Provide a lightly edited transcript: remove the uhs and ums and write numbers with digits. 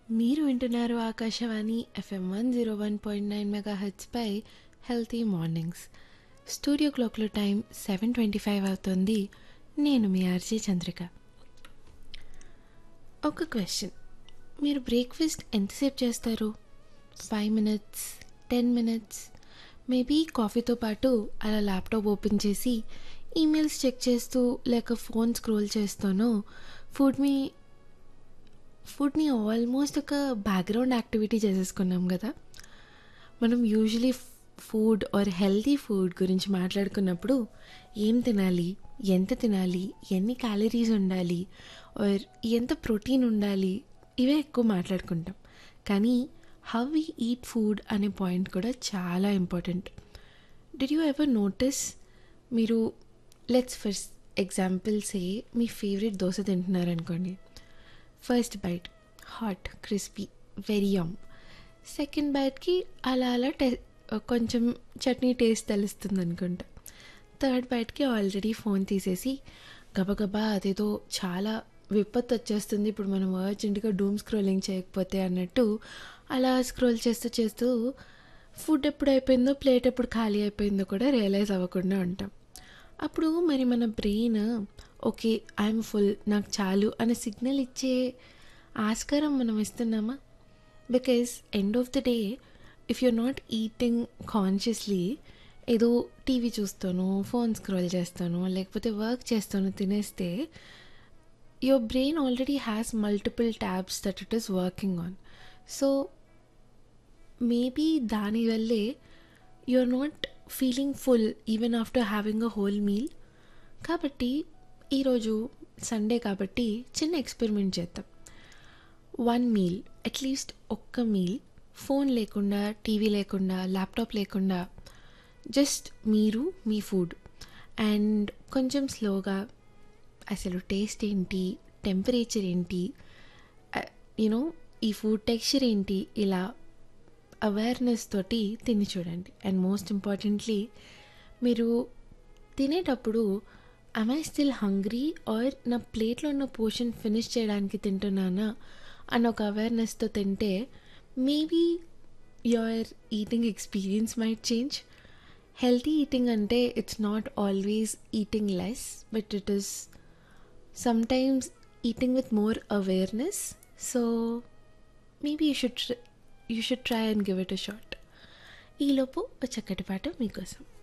మీరు వింటున్నారు Akashvani FM 101.9 megahertz పై healthy mornings. Studio క్లాక్లో టైం 7:25 అవుతుంది. నేను మీ ఆర్జే చంద్రిక. ఒక క్వశ్చన్, మీరు బ్రేక్ఫాస్ట్ ఎంతసేపు చేస్తారు? 5 మినిట్స్, 10 మినిట్స్, మేబీ కాఫీతో పాటు అలా ల్యాప్టాప్ ఓపెన్ చేసి ఈమెయిల్స్ చెక్ చేస్తూ లేక ఫోన్ స్క్రోల్ చేస్తూనో ఫుడ్ని ఆల్మోస్ట్ ఒక బ్యాక్గ్రౌండ్ యాక్టివిటీ చేసేసుకున్నాం కదా. మనం usually food are healthy food గురించి మాట్లాడుకున్నప్పుడు ఏం తినాలి, ఎంత తినాలి, ఎన్ని క్యాలరీస్ ఉండాలి, ఆర్ ఎంత ప్రోటీన్ ఉండాలి, ఇవే ఎక్కువ మాట్లాడుకుంటాం. కానీ హౌ వి ఈట్ ఫుడ్ అనే పాయింట్ కూడా చాలా important. Did you ever notice, మీరు let's first ఎగ్జాంపుల్సే me favourite dosa తింటున్నారనుకోండి. First byte hot, crispy, very M. Second బైట్కి అలా అలా కొంచెం చట్నీ టేస్ట్ తెలుస్తుంది అనుకుంటా. థర్డ్ బైట్కి ఆల్రెడీ ఫోన్ తీసేసి గబగబా అదేదో చాలా విపత్తు వచ్చేస్తుంది, ఇప్పుడు మనం అర్జెంటుగా డూమ్ స్క్రోలింగ్ చేయకపోతే అన్నట్టు అలా స్క్రోల్ చేస్తూ చేస్తూ ఫుడ్ ఎప్పుడు అయిపోయిందో, ప్లేట్ ఎప్పుడు ఖాళీ అయిపోయిందో కూడా రియలైజ్ అవ్వకుండా ఉంటాం. అప్పుడు మరి మన బ్రెయిన్ ఓకే ఐఎమ్ ఫుల్, నాకు చాలు అనే సిగ్నల్ ఇచ్చే ఆస్కారం మనం ఇస్తున్నామా? Because end of the day if you're not eating consciously, ఏదో టీవీ చూస్తాను, ఫోన్ స్క్రోల్ చేస్తాను, లేకపోతే వర్క్ చేస్తాను తినేస్తే your brain already has multiple tabs that it is working on. So maybe దానివల్లే you are not feeling full even after having a whole meal. కాబట్టి ఈరోజు Sunday కాబట్టి చిన్న ఎక్స్పెరిమెంట్ చేద్దాం. 1 మీల్, అట్లీస్ట్ ఒక్క మీల్ ఫోన్ లేకుండా, టీవీ లేకుండా, laptop లేకుండా, జస్ట్ మీరు మీ ఫుడ్ అండ్ కొంచెం స్లోగా అసలు టేస్ట్ ఏంటి, టెంపరేచర్ ఏంటి, యూనో ఈ ఫుడ్ టెక్స్చర్ ఏంటి, ఇలా అవేర్నెస్ తోటి తిని చూడండి. అండ్ మోస్ట్ ఇంపార్టెంట్లీ, మీరు తినేటప్పుడు am I still hungry are నా ప్లేట్లో ఉన్న పోర్షన్ ఫినిష్ చేయడానికి తింటున్నానా అన్న ఒక అవేర్నెస్తో తింటే maybe your eating experience might change. Healthy eating అంటే it's not always eating less, but it is sometimes eating with more awareness. So maybe you should try and give it a shot. ఈలోపు ఒక చక్కటి పాట మీకోసం.